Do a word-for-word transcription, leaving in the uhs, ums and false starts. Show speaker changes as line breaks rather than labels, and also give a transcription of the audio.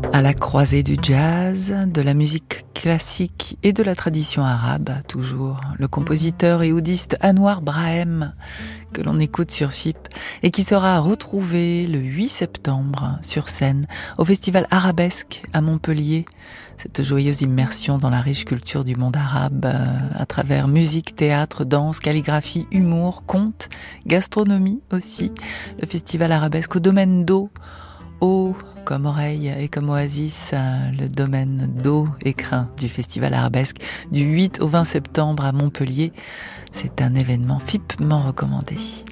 À la croisée du jazz, de la musique classique et de la tradition arabe, toujours, le compositeur et oudiste Anouar Brahem, que l'on écoute sur F I P, et qui sera retrouvé le huit septembre sur scène au Festival Arabesque à Montpellier. Cette joyeuse immersion dans la riche culture du monde arabe, euh, à travers musique, théâtre, danse, calligraphie, humour, conte, gastronomie aussi. Le Festival Arabesque au domaine d'eau, eau comme oreille et comme oasis, le domaine d'eau écrin du Festival Arabesque du huit au vingt septembre à Montpellier. C'est un événement F I P m'en recommandé.